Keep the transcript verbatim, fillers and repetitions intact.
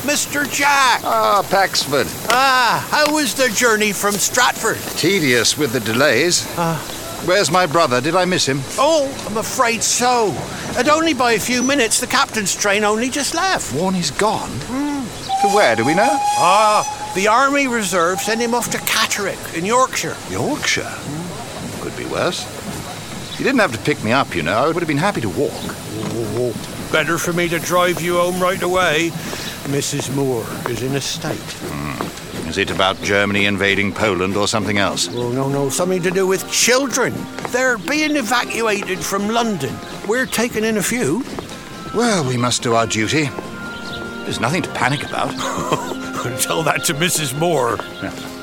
Mister Jack! Ah, Paxford. Ah, how was the journey from Stratford? Tedious with the delays. Uh, Where's my brother? Did I miss him? Oh, I'm afraid so. And only by a few minutes. The captain's train only just left. Warney's gone? Mm. To where, do we know? Ah, the Army Reserve sent him off to Catterick in Yorkshire. Yorkshire? Mm. Could be worse. You didn't have to pick me up, you know. I would have been happy to walk. Oh, better for me to drive you home right away. Missus Moore is in a state. Mm. Is it about Germany invading Poland or something else? Oh, no, no, something to do with children. They're being evacuated from London. We're taking in a few. Well, we must do our duty. There's nothing to panic about. Tell that to Missus Moore. Yeah.